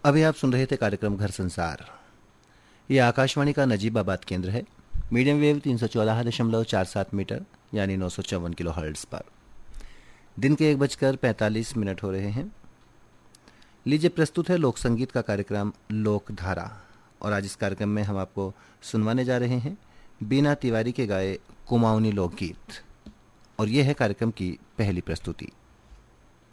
अभी आप सुन रहे थे कार्यक्रम घर संसार। ये आकाशवाणी का नजीबाबाद केंद्र है। मीडियम वेव 314.47 मीटर यानी 954 किलो हर्ट्ज पर। दिन के 1:45 हो रहे हैं। लीजिए प्रस्तुत है लोक संगीत का कार्यक्रम लोकधारा। और आज इस कार्यक्रम में हम आपको सुनवाने जा रहे हैं बीना तिवारी के गाए कुमाऊनी लोकगीत। और ये है कार्यक्रम की पहली प्रस्तुति।